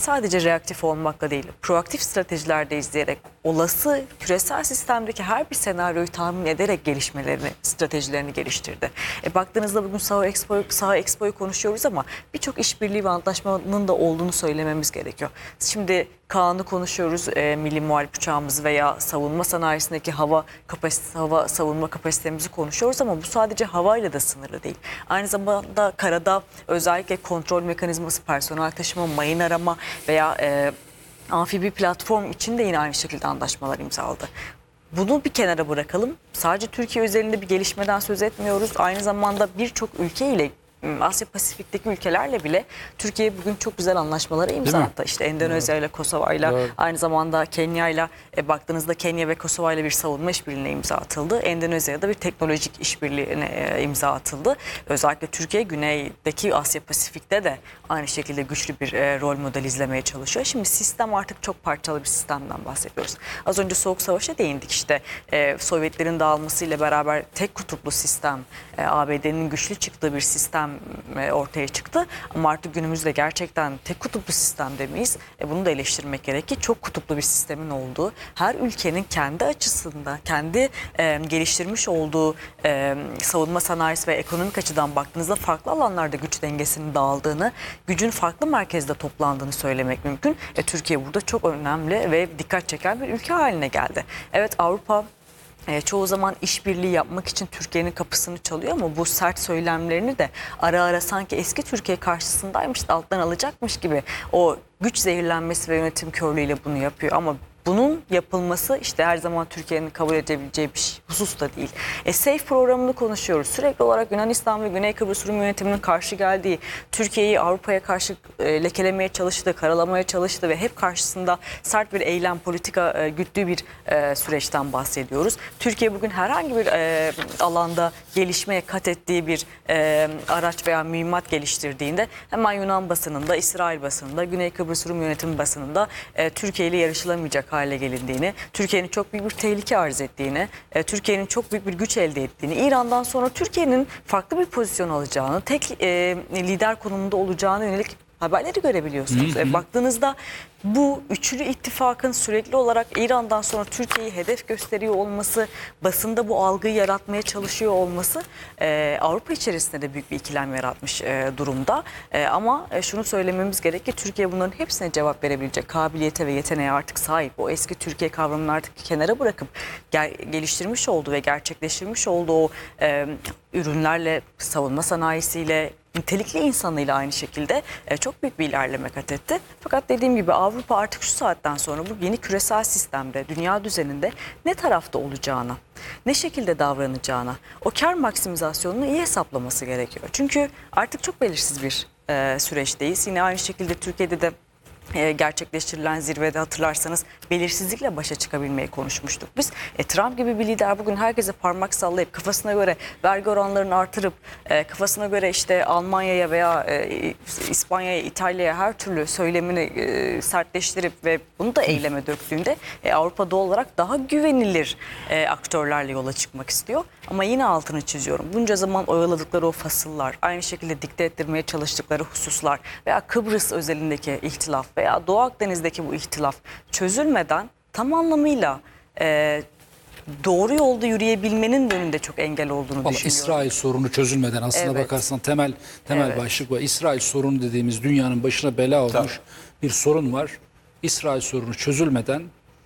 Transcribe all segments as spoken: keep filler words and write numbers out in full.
sadece reaktif olmakla değil, proaktif stratejiler de izleyerek olası küresel sistemdeki her bir senaryoyu tahmin ederek gelişmelerini, stratejilerini geliştirdi. E, baktığınızda bugün Saha Expo, Saha Expo'yu konuşuyoruz ama birçok işbirliği ve antlaşmanın da olduğunu söylememiz gerekiyor. Şimdi Kaan'ı konuşuyoruz, e, milli muharip uçağımızı veya savunma sanayisindeki hava kapasite, hava savunma kapasitemizi konuşuyoruz ama bu sadece havayla da sınırlı değil. Aynı zamanda karada özellikle kontrol mekanizması, personel taşıma, mayın arama veya e, amfibi platform için de yine aynı şekilde anlaşmalar imzaladı. Bunu bir kenara bırakalım. Sadece Türkiye özelinde bir gelişmeden söz etmiyoruz. Aynı zamanda birçok ülke ile Asya Pasifik'teki ülkelerle bile Türkiye bugün çok güzel anlaşmalara imza attı. İşte Endonezya ile Kosova ile aynı zamanda Kenya ile e, baktığınızda Kenya ve Kosova ile bir savunma işbirliğine imza atıldı. Endonezya'da bir teknolojik işbirliğine e, imza atıldı. Özellikle Türkiye güneydeki Asya Pasifik'te de aynı şekilde güçlü bir e, rol model izlemeye çalışıyor. Şimdi sistem artık çok parçalı bir sistemden bahsediyoruz. Az önce Soğuk Savaş'a değindik işte e, Sovyetlerin dağılmasıyla beraber tek kutuplu sistem, e, A B D'nin güçlü çıktığı bir sistem ortaya çıktı. Ama artık günümüzde gerçekten tek kutuplu sistem demeyiz. E bunu da eleştirmek gerek ki çok kutuplu bir sistemin olduğu, her ülkenin kendi açısında, kendi e, geliştirmiş olduğu e, savunma sanayisi ve ekonomik açıdan baktığınızda farklı alanlarda güç dengesinin dağıldığını, gücün farklı merkezde toplandığını söylemek mümkün. E, Türkiye burada çok önemli ve dikkat çeken bir ülke haline geldi. Evet, Avrupa E, çoğu zaman işbirliği yapmak için Türkiye'nin kapısını çalıyor ama bu sert söylemlerini de ara ara sanki eski Türkiye karşısındaymış da alttan alacakmış gibi o güç zehirlenmesi ve yönetim körlüğüyle bunu yapıyor. Ama bunun yapılması işte her zaman Türkiye'nin kabul edebileceği bir husus da değil. E, SAFE programını konuşuyoruz. Sürekli olarak Yunanistan ve Güney Kıbrıs Rum yönetiminin karşı geldiği, Türkiye'yi Avrupa'ya karşı e, lekelemeye çalıştı, karalamaya çalıştı ve hep karşısında sert bir eylem, politika e, güttüğü bir e, süreçten bahsediyoruz. Türkiye bugün herhangi bir e, alanda gelişmeye kat ettiği bir e, araç veya mühimmat geliştirdiğinde hemen Yunan basınında, İsrail basınında, Güney Kıbrıs Rum yönetimi basınında e, Türkiye ile yarışılamayacak hale gelindiğini, Türkiye'nin çok büyük bir tehlike arz ettiğini, e, Türkiye'nin çok büyük bir güç elde ettiğini, İran'dan sonra Türkiye'nin farklı bir pozisyon alacağını, tek e, lider konumunda olacağını yönelik haberleri görebiliyorsunuz. Hı hı. E, baktığınızda bu üçlü ittifakın sürekli olarak İran'dan sonra Türkiye'yi hedef gösteriyor olması, basında bu algıyı yaratmaya çalışıyor olması e, Avrupa içerisinde de büyük bir ikilem yaratmış e, durumda. E, ama e, şunu söylememiz gerek ki Türkiye bunların hepsine cevap verebilecek kabiliyete ve yeteneğe artık sahip. O eski Türkiye kavramını artık kenara bırakıp gel, geliştirmiş olduğu ve gerçekleştirmiş olduğu o e, ürünlerle, savunma sanayisiyle, nitelikli insanıyla aynı şekilde e, çok büyük bir ilerleme kat etti. Fakat dediğim gibi Avrupa artık şu saatten sonra bu yeni küresel sistemde, dünya düzeninde ne tarafta olacağına, ne şekilde davranacağına, o kar maksimizasyonunu iyi hesaplaması gerekiyor. Çünkü artık çok belirsiz bir e, süreçteyiz. Yine aynı şekilde Türkiye'de de E, gerçekleştirilen zirvede hatırlarsanız belirsizlikle başa çıkabilmeyi konuşmuştuk biz. E, Trump gibi bir lider bugün herkese parmak sallayıp kafasına göre vergi oranlarını artırıp e, kafasına göre işte Almanya'ya veya e, İspanya'ya, İtalya'ya her türlü söylemini e, sertleştirip ve bunu da eyleme döktüğünde e, Avrupa doğal olarak daha güvenilir e, aktörlerle yola çıkmak istiyor. Ama yine altını çiziyorum. Bunca zaman oyaladıkları o fasıllar, aynı şekilde dikte ettirmeye çalıştıkları hususlar veya Kıbrıs özelindeki ihtilaf veya Doğu Akdeniz'deki bu ihtilaf çözülmeden tam anlamıyla e, doğru yolda yürüyebilmenin de önünde çok engel olduğunu Ama düşünüyorum. İsrail sorunu çözülmeden aslında evet. bakarsan temel temel evet. başlık var. İsrail sorunu dediğimiz dünyanın başına bela olmuş Tabii. bir sorun var. İsrail sorunu çözülmeden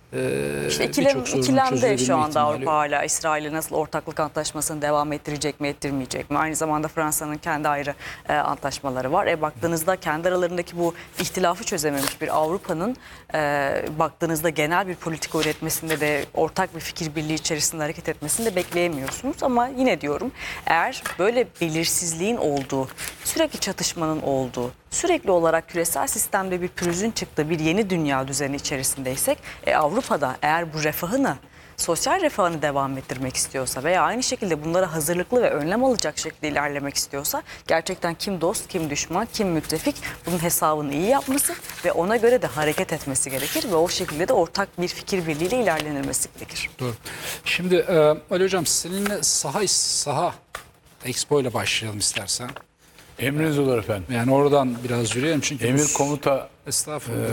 İşte ikilem, ikilemde şu anda Avrupa hala İsrail'le nasıl ortaklık antlaşmasını devam ettirecek mi ettirmeyecek mi? Aynı zamanda Fransa'nın kendi ayrı e, antlaşmaları var. E, baktığınızda kendi aralarındaki bu ihtilafı çözememiş bir Avrupa'nın e, baktığınızda genel bir politika üretmesinde de ortak bir fikir birliği içerisinde hareket etmesini de bekleyemiyorsunuz. Ama yine diyorum eğer böyle belirsizliğin olduğu, sürekli çatışmanın olduğu, sürekli olarak küresel sistemde bir pürüzün çıktığı bir yeni dünya düzeni içerisindeysek e, Avrupa'da eğer bu refahını, sosyal refahını devam ettirmek istiyorsa veya aynı şekilde bunlara hazırlıklı ve önlem alacak şekilde ilerlemek istiyorsa gerçekten kim dost, kim düşman, kim müttefik bunun hesabını iyi yapması ve ona göre de hareket etmesi gerekir ve o şekilde de ortak bir fikir birliğiyle ilerlenilmesi gerekir. Doğru. Şimdi e, Ali Hocam seninle saha, saha Expo ile başlayalım istersen. Emriniz olur efendim. Yani oradan biraz yürüyelim çünkü Emir komuta estağfurullah.